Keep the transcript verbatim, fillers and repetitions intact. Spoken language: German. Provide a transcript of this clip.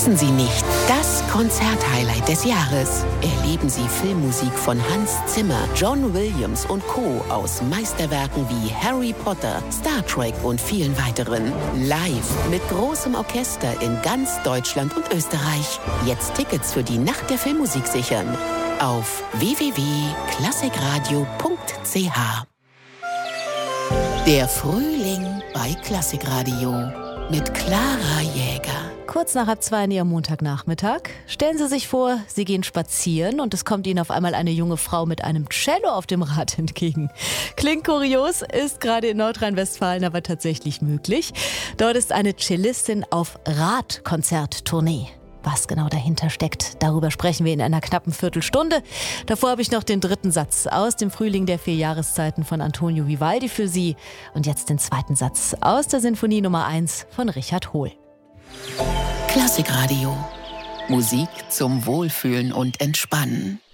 Verpassen Sie nicht das Konzerthighlight des Jahres. Erleben Sie Filmmusik von Hans Zimmer, John Williams und Co. aus Meisterwerken wie Harry Potter, Star Trek und vielen weiteren. Live mit großem Orchester in ganz Deutschland und Österreich. Jetzt Tickets für die Nacht der Filmmusik sichern. Auf w w w punkt klassikradio punkt c h. Der Frühling bei Klassikradio mit Clara Jäger. Kurz nach halb zwei in Ihrem Montagnachmittag. Stellen Sie sich vor, Sie gehen spazieren und es kommt Ihnen auf einmal eine junge Frau mit einem Cello auf dem Rad entgegen. Klingt kurios, ist gerade in Nordrhein-Westfalen aber tatsächlich möglich. Dort ist eine Cellistin auf Radkonzerttournee. Was genau dahinter steckt, darüber sprechen wir in einer knappen Viertelstunde. Davor habe ich noch den dritten Satz aus dem Frühling der vier Jahreszeiten von Antonio Vivaldi für Sie. Und jetzt den zweiten Satz aus der Sinfonie Nummer eins von Richard Hohl. Klassikradio. Musik zum Wohlfühlen und Entspannen.